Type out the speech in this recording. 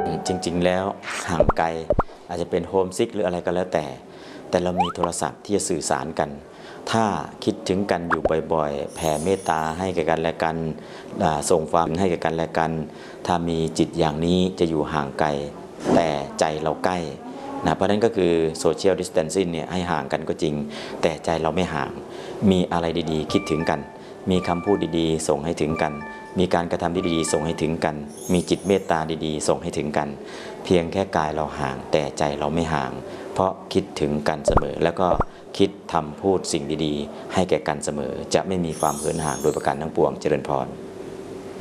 จริงๆแล้วห่างไกลอาจจะเป็นโฮมซิกหรืออะไรก็แล้วแต่เรามีโทรศัพท์ที่จะสื่อสารกัน ถ้าคิดถึงกันอยู่บ่อยๆแผ่เมตตาให้แก่กันและกันส่งความให้แก่กันและกันถ้ามีจิตอย่างนี้จะอยู่ห่างไกลแต่ใจเราใกล้นะเพราะนั้นก็คือโซเชียลดิสแทนซิ่งเนี่ยให้ห่างกันก็จริงแต่ใจเราไม่ห่างมีอะไรดีๆคิดถึงกันมีคำพูดดีๆส่งให้ถึงกันมีการกระทำที่ดีๆส่งให้ถึงกันมีจิตเมตตาดีๆส่งให้ถึงกันเพียงแค่กายเราห่างแต่ใจเราไม่ห่างเพราะคิดถึงกันเสมอแล้วก็คิดทำพูดสิ่งดีๆให้แก่กันเสมอจะไม่มีความเหินห่างโดยประการทั้งปวงเจริญพร